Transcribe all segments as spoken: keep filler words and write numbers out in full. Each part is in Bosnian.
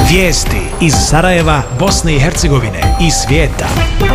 Vijesti iz Sarajeva, Bosne i Hercegovine i svijeta.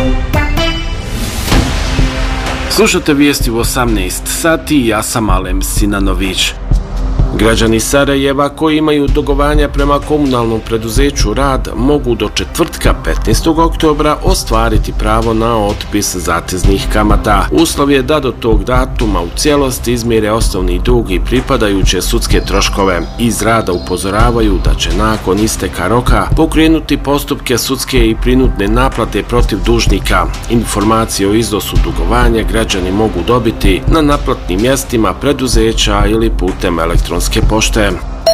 Slušate vijesti u osamnaest sati i ja sam Alem Sinanović. Građani Sarajeva koji imaju dugovanja prema komunalnom preduzeću Rad mogu do četvrtka petnaestog oktobra ostvariti pravo na otpis zateznih kamata. Uslov je da do tog datuma u cijelosti izmire osnovni dug i pripadajuće sudske troškove. Iz Rada upozoravaju da će nakon isteka roka pokrenuti postupke sudske i prinudne naplate protiv dužnika. Informacije o iznosu dugovanja građani mogu dobiti na naplatnim mjestima preduzeća ili putem elektronske pošte.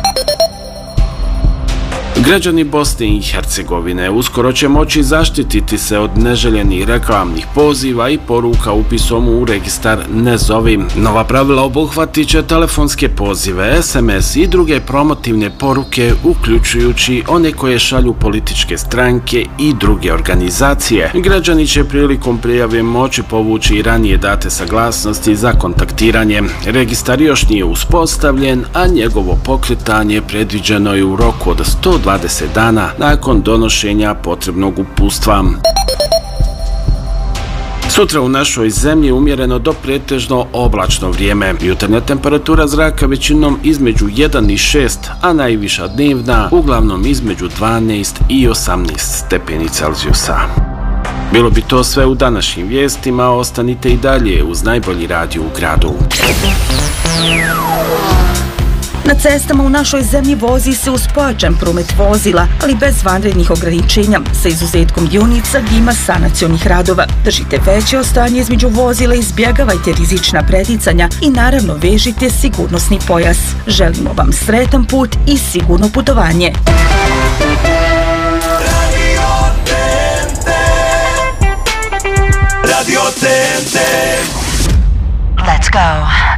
Građani Bosne i Hercegovine uskoro će moći zaštititi se od neželjenih reklamnih poziva i poruka upisom u registar Ne zovi. Nova pravila obuhvatit će telefonske pozive, es em es i druge promotivne poruke, uključujući one koje šalju političke stranke i druge organizacije. Građani će prilikom prijave moći povući i ranije date saglasnosti za kontaktiranje. Registar još nije uspostavljen, a njegovo pokretanje predviđeno je u roku od sto dvadeset dana nakon donošenja potrebnog uputstva. Sutra u našoj zemlji umjereno do pretežno oblačno vrijeme. Jutarnja temperatura zraka većinom između jedan i šest, a najviša dnevna uglavnom između dvanaest i osamnaest stepeni Celzijusa. Bilo bi to sve u današnjim vijestima, ostanite i dalje uz najbolji radio u gradu. Na cestama u našoj zemlji vozi se uz pojačan promet vozila, ali bez vanrednih ograničenja, sa izuzetkom dionica gdje ima sanacionih radova. Držite veće ostajanje između vozila, izbjegavajte rizična preticanja i naravno vežite sigurnosni pojas. Želimo vam sretan put i sigurno putovanje. Radio T N T. Let's go.